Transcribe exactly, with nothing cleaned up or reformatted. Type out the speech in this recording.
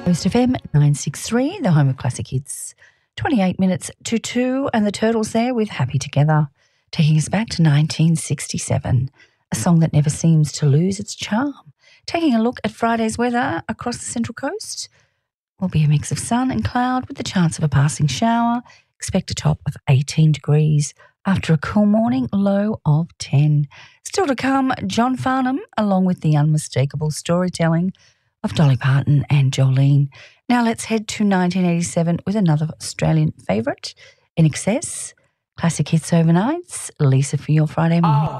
Coast F M nine sixty-three, the home of classic hits. twenty-eight minutes to two, and the Turtles there with Happy Together, taking us back to nineteen sixty-seven, a song that never seems to lose its charm. Taking a look at Friday's weather across the Central Coast, will be a mix of sun and cloud with the chance of a passing shower. Expect a top of eighteen degrees after a cool morning, low of ten. Still to come, John Farnham, along with the unmistakable storytelling of Dolly Parton and Jolene. Now let's head to nineteen eighty-seven with another Australian favourite, In Excess, Classic Hits Overnights, Lisa for your Friday morning. Oh.